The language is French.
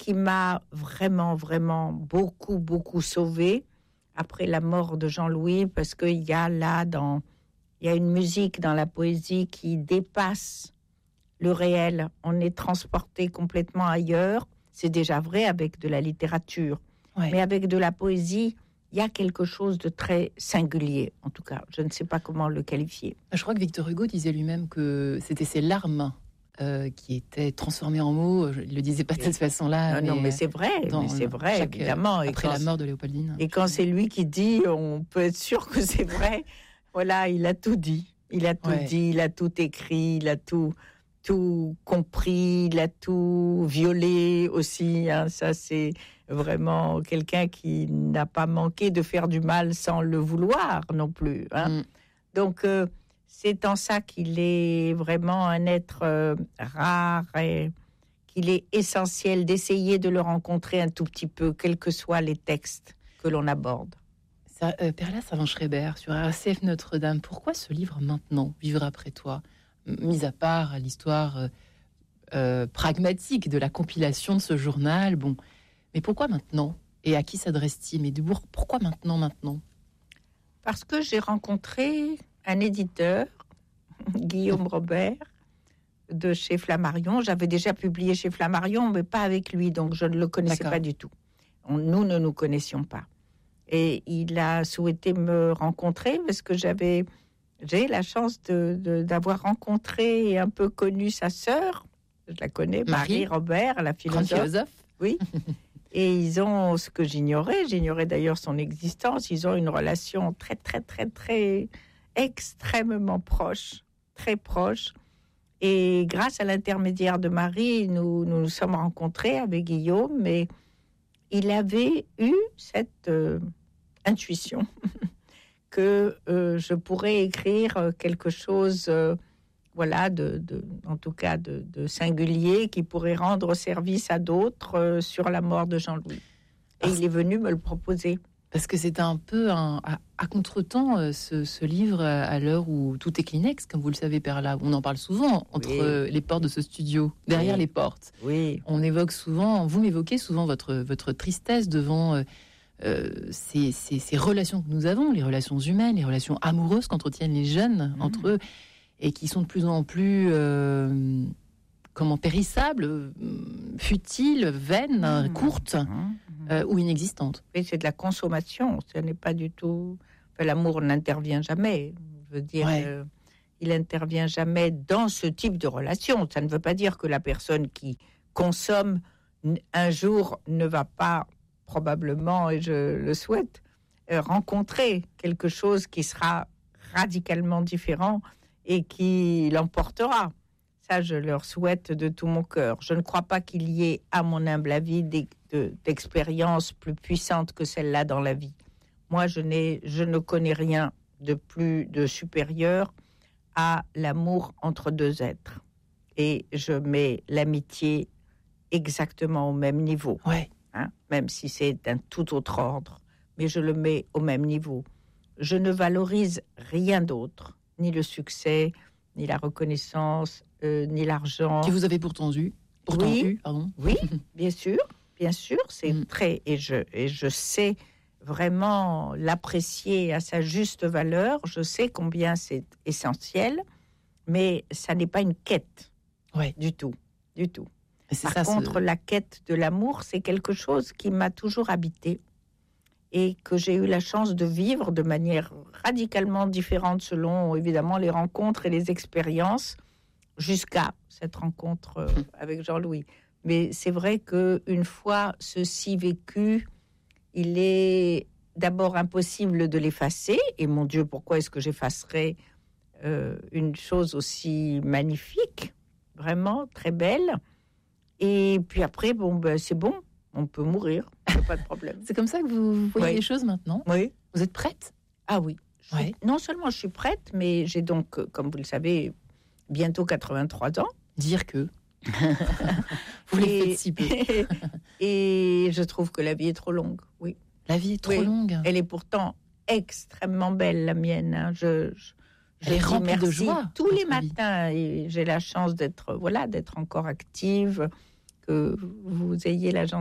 qui m'a vraiment, vraiment beaucoup, beaucoup sauvée après la mort de Jean-Louis, parce qu'il y a il y a une musique dans la poésie qui dépasse le réel. On est transporté complètement ailleurs. C'est déjà vrai avec de la littérature. Ouais. Mais avec de la poésie, il y a quelque chose de très singulier, en tout cas. Je ne sais pas comment le qualifier. Je crois que Victor Hugo disait lui-même que c'était ses larmes qui étaient transformées en mots. Il ne le disait pas de cette façon-là. Non, mais c'est vrai, évidemment. Après la mort de Léopoldine. Et quand c'est lui qui dit, on peut être sûr que c'est vrai. Voilà, il a tout dit. Il a tout dit, il a tout écrit, il a tout compris, il a tout violé aussi. Hein. Ça, c'est vraiment quelqu'un qui n'a pas manqué de faire du mal sans le vouloir non plus. Hein. Donc, c'est en ça qu'il est vraiment un être rare et qu'il est essentiel d'essayer de le rencontrer un tout petit peu, quels que soient les textes que l'on aborde. Perla Savant-Schreiber, sur RCF Notre-Dame, pourquoi ce livre maintenant, Vivre après toi, mis à part l'histoire pragmatique de la compilation de ce journal, bon, mais pourquoi maintenant? Et à qui s'adresse-t-il? Mais pourquoi maintenant? Parce que j'ai rencontré un éditeur, Guillaume Robert, de chez Flammarion. J'avais déjà publié chez Flammarion, mais pas avec lui, donc je ne le connaissais pas du tout. Nous ne nous connaissions pas. Et il a souhaité me rencontrer parce que j'ai la chance d'avoir rencontré et un peu connu sa sœur. Je la connais, Marie Robert, la philosophe. Oui. Et ils ont ce que j'ignorais d'ailleurs son existence. Ils ont une relation très, très, très, très extrêmement proche, très proche. Et grâce à l'intermédiaire de Marie, nous sommes rencontrés avec Guillaume, mais il avait eu cette intuition que je pourrais écrire quelque chose, en tout cas de singulier, qui pourrait rendre service à d'autres sur la mort de Jean-Louis. Et il est venu me le proposer. Parce que c'est un peu à contretemps, ce livre, à l'heure où tout est Kleenex, comme vous le savez, Perla. On en parle souvent entre les portes de ce studio, derrière les portes. Oui. On évoque souvent, vous m'évoquez souvent votre tristesse devant ces relations que nous avons, les relations humaines, les relations amoureuses qu'entretiennent les jeunes entre eux, et qui sont de plus en plus périssables, futiles, vaines, courtes. Ou inexistante. Oui, c'est de la consommation. Ce n'est pas du tout. Enfin, l'amour n'intervient jamais. Je veux dire, il n'intervient jamais dans ce type de relation. Ça ne veut pas dire que la personne qui consomme un jour ne va pas, probablement, et je le souhaite, rencontrer quelque chose qui sera radicalement différent et qui l'emportera. Ça, je leur souhaite de tout mon cœur. Je ne crois pas qu'il y ait, à mon humble avis, d'expériences plus puissantes que celle-là dans la vie. Moi, je ne connais rien de supérieur à l'amour entre deux êtres. Et je mets l'amitié exactement au même niveau. Même si c'est d'un tout autre ordre. Mais je le mets au même niveau. Je ne valorise rien d'autre, ni le succès, ni la reconnaissance, ni l'argent. Que vous avez pourtant eu. Oui, bien sûr, c'est très... Et je sais vraiment l'apprécier à sa juste valeur. Je sais combien c'est essentiel, mais ça n'est pas une quête du tout. Par contre, la quête de l'amour, c'est quelque chose qui m'a toujours habité et que j'ai eu la chance de vivre de manière radicalement différente selon, évidemment, les rencontres et les expériences, jusqu'à cette rencontre avec Jean-Louis. Mais c'est vrai qu'une fois ceci vécu, il est d'abord impossible de l'effacer. Et mon Dieu, pourquoi est-ce que j'effacerais une chose aussi magnifique, vraiment très belle? Et puis après, c'est bon, on peut mourir, pas de problème. C'est comme ça que vous voyez les choses maintenant? Oui. Vous êtes prête? Ah oui. Non seulement je suis prête, mais j'ai donc, comme vous le savez, bientôt 83 ans. Dire que vous les faites si peu. Et je trouve que la vie est trop longue, oui. La vie est trop longue. Elle est pourtant extrêmement belle, la mienne. Hein. Je Elle est remplie de joie. Tous les matins, et j'ai la chance d'être encore active, que vous ayez la